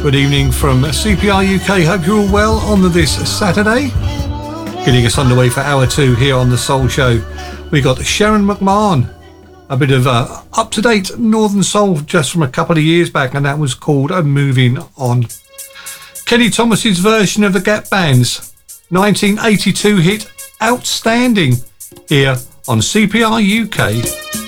Good evening from CPR UK. Hope you're all well on this Saturday. Getting us underway for hour 2 here on The Soul Show. We got Sharon McMahon, a bit of up-to-date Northern Soul just from a couple of years back, and that was called Moving On. Kenny Thomas's version of the Gap Band's 1982 hit Outstanding here on CPR UK.